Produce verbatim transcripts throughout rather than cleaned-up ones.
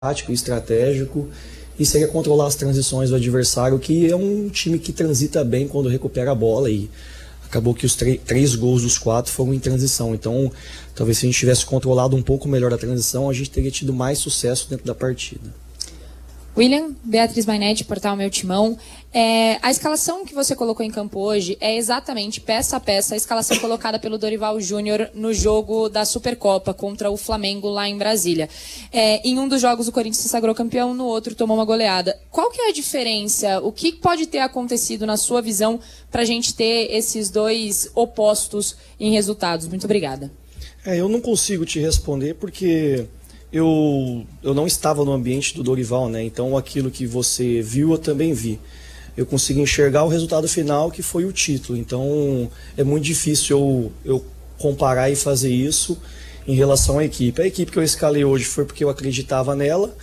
tático e estratégico, e seria controlar as transições do adversário, que é um time que transita bem quando recupera a bola, e acabou que os três gols dos quatro foram em transição. Então, talvez se a gente tivesse controlado um pouco melhor a transição, a gente teria tido mais sucesso dentro da partida. William, Beatriz Mainetti, Portal Meu Timão. É, a escalação que você colocou em campo hoje é exatamente, peça a peça, a escalação colocada pelo Dorival Júnior no jogo da Supercopa contra o Flamengo lá em Brasília. É, em um dos jogos o Corinthians se sagrou campeão, no outro tomou uma goleada. Qual que é a diferença? O que pode ter acontecido na sua visão para a gente ter esses dois opostos em resultados? Muito obrigada. É, eu não consigo te responder porque... Eu, eu não estava no ambiente do Dorival, né? Então aquilo que você viu eu também vi. Eu consegui enxergar o resultado final, que foi o título. Então é muito difícil eu, eu comparar e fazer isso em relação à equipe. A equipe que eu escalei hoje foi porque eu acreditava nela,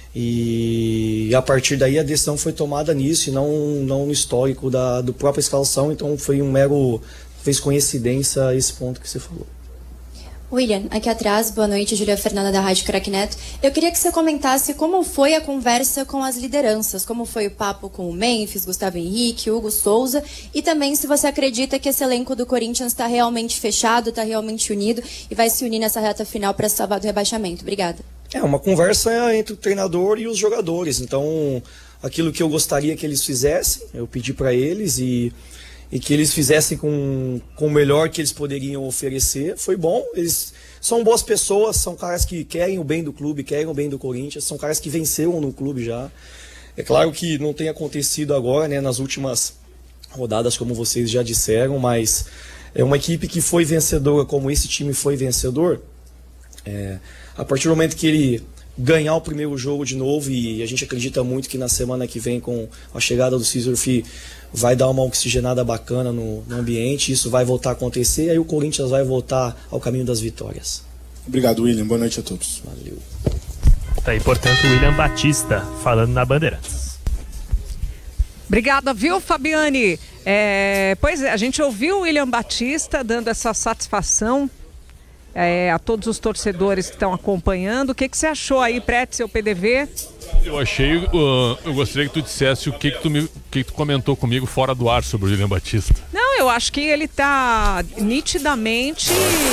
e a partir daí a decisão foi tomada nisso e não, não no histórico da do própria escalação. Então foi um mero, fez coincidência esse ponto que você falou. William, aqui atrás, boa noite, Julia Fernanda da Rádio Crack Neto. Eu queria que você comentasse como foi a conversa com as lideranças, como foi o papo com o Memphis, Gustavo Henrique, Hugo Souza, e também se você acredita que esse elenco do Corinthians está realmente fechado, está realmente unido e vai se unir nessa reta final para se salvar do rebaixamento. Obrigada. É uma conversa entre o treinador e os jogadores, então aquilo que eu gostaria que eles fizessem, eu pedi para eles e... e que eles fizessem com, com o melhor que eles poderiam oferecer. Foi bom, eles são boas pessoas, são caras que querem o bem do clube, querem o bem do Corinthians, são caras que venceram no clube já. É claro que não tem acontecido agora, né, nas últimas rodadas, como vocês já disseram, mas é uma equipe que foi vencedora, como esse time foi vencedor. É, a partir do momento que ele ganhar o primeiro jogo de novo, e a gente acredita muito que na semana que vem, com a chegada do Cisurfi, vai dar uma oxigenada bacana no, no ambiente, isso vai voltar a acontecer, aí o Corinthians vai voltar ao caminho das vitórias. Obrigado, William. Boa noite a todos. Valeu. Tá aí, portanto, o William Batista falando na Bandeirantes. Obrigada, viu, Fabiane? É, pois é, a gente ouviu o William Batista dando essa satisfação É, a todos os torcedores que estão acompanhando. O que, que você achou aí, Pretzel, P D V? Eu achei, uh, eu gostaria que tu dissesse o que que tu, me, o que que tu comentou comigo fora do ar sobre o William Batista. Não, eu acho que ele está nitidamente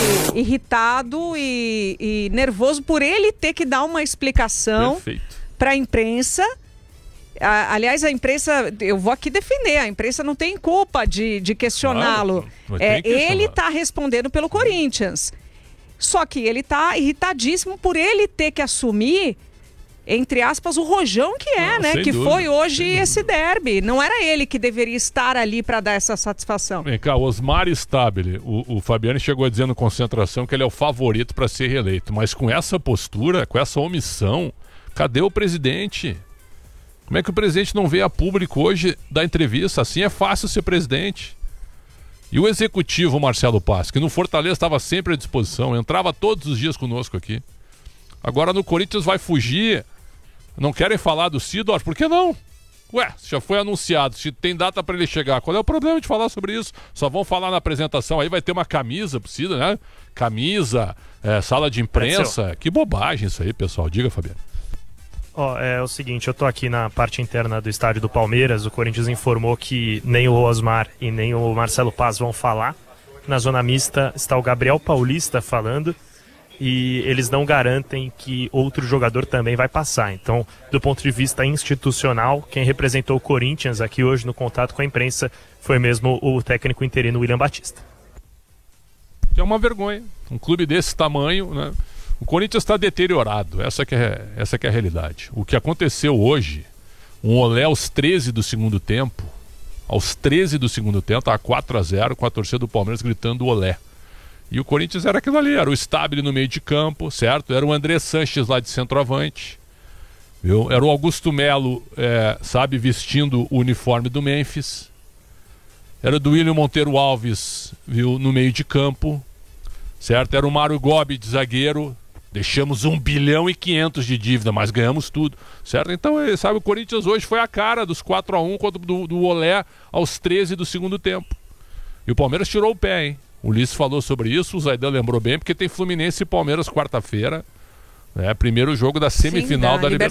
irritado e, e nervoso por ele ter que dar uma explicação para a imprensa. A, aliás, a imprensa, eu vou aqui defender, a imprensa não tem culpa de, de questioná-lo. Claro, é, ele está respondendo pelo Corinthians. Só que ele está irritadíssimo por ele ter que assumir, entre aspas, o rojão que é, Não, né? Que dúvida, foi hoje esse derby. Não era ele que deveria estar ali para dar essa satisfação. Vem cá, o Osmar Stabile, o, o Fabiano chegou a dizer no Concentração que ele é o favorito para ser reeleito. Mas com essa postura, com essa omissão, cadê o presidente? Como é que o presidente não veio a público hoje dar entrevista? Assim é fácil ser presidente. E o executivo Marcelo Paz, que no Fortaleza estava sempre à disposição, entrava todos os dias conosco aqui. Agora no Corinthians vai fugir, não querem falar do Sidor, por que não? Ué, já foi anunciado, se tem data para ele chegar, qual é o problema de falar sobre isso? Só vão falar na apresentação, aí vai ter uma camisa pro Sidor, né? Camisa, é, sala de imprensa, que bobagem isso aí, pessoal. Diga, Fabiano. Ó, oh, é o seguinte, eu tô aqui na parte interna do estádio do Palmeiras, o Corinthians informou que nem o Osmar e nem o Marcelo Paz vão falar. Na zona mista está o Gabriel Paulista falando e eles não garantem que outro jogador também vai passar. Então, do ponto de vista institucional, quem representou o Corinthians aqui hoje no contato com a imprensa foi mesmo o técnico interino William Batista. Que é uma vergonha, um clube desse tamanho, né? O Corinthians está deteriorado, essa que, é, essa que é a realidade. O que aconteceu hoje, um olé aos treze do segundo tempo, aos treze do segundo tempo, tá quatro a zero, com a torcida do Palmeiras gritando olé. E o Corinthians era aquilo ali, era o Stabile no meio de campo, certo? Era o André Sanches lá de centroavante, viu? Era o Augusto Melo, é, sabe, vestindo o uniforme do Memphis. Era o Duílio Monteiro Alves, viu, no meio de campo, certo? Era o Mário Gobi de zagueiro. Deixamos um bilhão e quinhentos de dívida, mas ganhamos tudo, certo? Então, sabe, o Corinthians hoje foi a cara dos quatro a um contra do, do olé aos treze do segundo tempo. E o Palmeiras tirou o pé, hein? O Ulisses falou sobre isso, o Zaidan lembrou bem, porque tem Fluminense e Palmeiras quarta-feira, É primeiro jogo da semifinal Sim, da da Libertadores.